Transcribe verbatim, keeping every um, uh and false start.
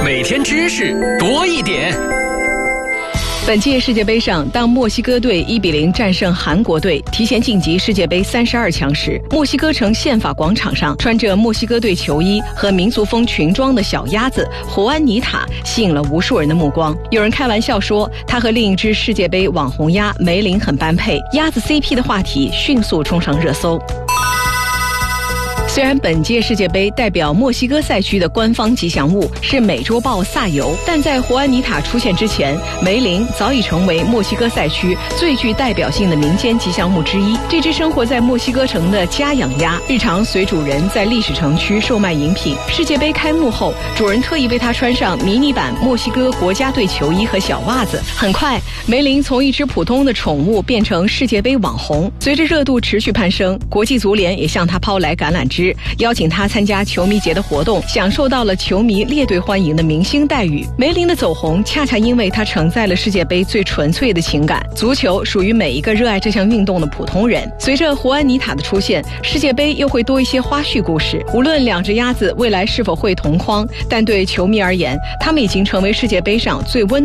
每天知识多一点。 本届世界杯上，当墨西哥队一比零战胜韩国队，提前晋级世界杯三十二强时，墨西哥城宪法广场上穿着墨西哥队球衣和民族风裙装的小鸭子胡安妮塔吸引了无数人的目光。有人开玩笑说，他和另一只世界杯网红鸭梅林很般配，鸭子 C P 的话题迅速冲上热搜。虽然本届世界杯代表墨西哥赛区的官方吉祥物是美洲豹萨尤，但在胡安妮塔出现之前，梅林早已成为墨西哥赛区最具代表性的民间吉祥物之一。这只生活在墨西哥城的家养鸭，日常随主人在历史城区售卖饮品。世界杯开幕后，主人特意为它穿上迷你版墨西哥国家队球衣和小袜子。很快，梅林从一只普通的宠物变成世界杯网红。随着热度持续攀升，国际足联也向他抛来橄榄枝，邀请他参加球迷节的活动，享受到了球迷列队欢迎的明星待遇。梅林的走红恰恰因为他承载了世界杯最纯粹的情感，足球属于每一个热爱这项运动的普通人。随着胡安妮塔的出现，世界杯又会多一些花絮故事。无论两只鸭子未来是否会同框，但对球迷而言，他们已经成为世界杯上最温